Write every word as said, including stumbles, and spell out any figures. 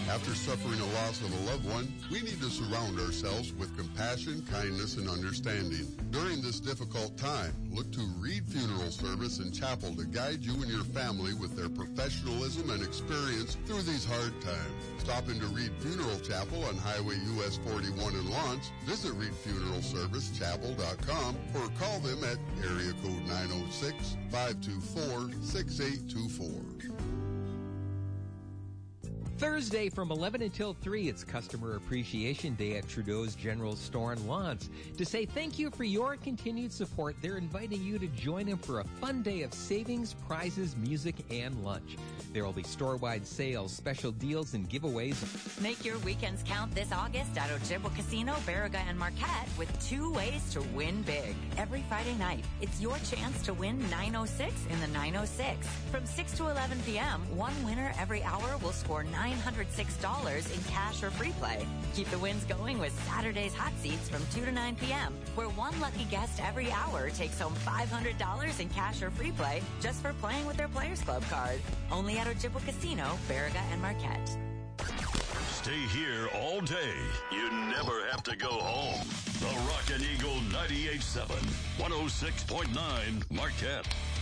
After suffering a loss of a loved one, we need to surround ourselves with compassion, kindness, and understanding. During this difficult time, look to Reed Funeral Service and Chapel to guide you and your family with their professionalism and experience through these hard times. Stop into Reed Funeral Chapel on Highway U S forty-one in Lawrence. Visit reed funeral service chapel dot com or call them at area code nine oh six, five two four, six eight two four. Thursday from eleven until three, it's Customer Appreciation Day at Trudeau's General Store in Lawrence. To say thank you for your continued support, they're inviting you to join them for a fun day of savings, prizes, music, and lunch. There will be store-wide sales, special deals, and giveaways. Make your weekends count this August at Ojibwa Casino, Baraga, and Marquette with two ways to win big. Every Friday night, it's your chance to win nine oh six in the nine oh six. From six to eleven p.m., one winner every hour will score nine hundred six dollars in cash or free play. Keep the wins going with Saturday's Hot Seats from two to nine p.m., where one lucky guest every hour takes home five hundred dollars in cash or free play just for playing with their Players Club card. Only at Ojibwa Casino, Baraga, and Marquette. Stay here all day. You never have to go home. The Rockin' Eagle ninety-eight point seven, one oh six point nine, Marquette.